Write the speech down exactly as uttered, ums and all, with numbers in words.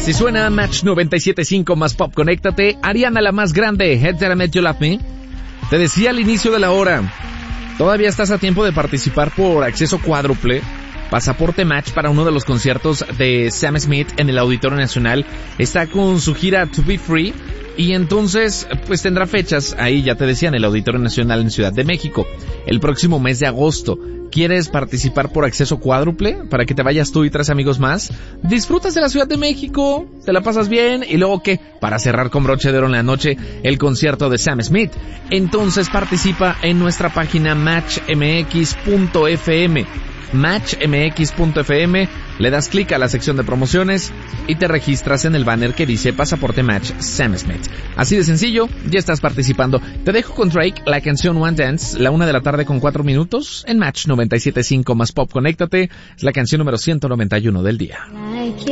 Así suena Match noventa y siete punto cinco más Pop. Conéctate. Ariana, la más grande, Head That I Met You Love Me. Te decía al inicio de la hora, todavía estás a tiempo de participar por acceso cuádruple, pasaporte Match para uno de los conciertos de Sam Smith en el Auditorio Nacional. Está con su gira To Be Free y entonces pues tendrá fechas, ahí ya te decía, en el Auditorio Nacional en Ciudad de México, el próximo mes de agosto. ¿Quieres participar por acceso cuádruple para que te vayas tú y tres amigos más? Disfrutas de la Ciudad de México, te la pasas bien y luego ¿qué? Para cerrar con broche de oro en la noche el concierto de Sam Smith. Entonces participa en nuestra página match m x punto f m. match m x punto f m, le das clic a la sección de promociones y te registras en el banner que dice Pasaporte Match Sam Smith. Así de sencillo, ya estás participando. Te dejo con Drake, la canción One Dance, la una de la tarde con cuatro minutos, en Match noventa y siete punto cinco más Pop. Conéctate, es la canción número ciento noventa y uno del día.